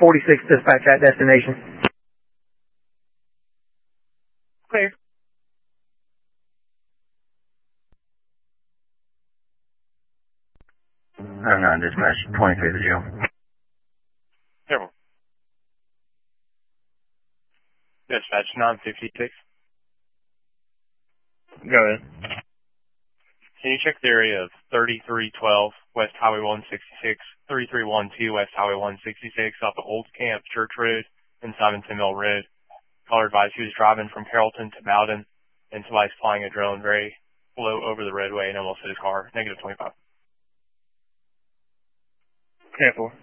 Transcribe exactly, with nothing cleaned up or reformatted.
forty-six dispatch at destination. Clear. I'm not dispatch, twenty-three to the jail. Careful. Dispatch nine fifty-six. Go ahead. Can you check the area of thirty-three twelve West Highway one sixty-six, thirty-three twelve West Highway one sixty-six off of Old Camp Church Road and Simonton Mill Road? Caller advised he was driving from Carrollton to Bowden and somebody's flying a drone very low over the roadway and almost hit his car. Negative twenty-five. ten four.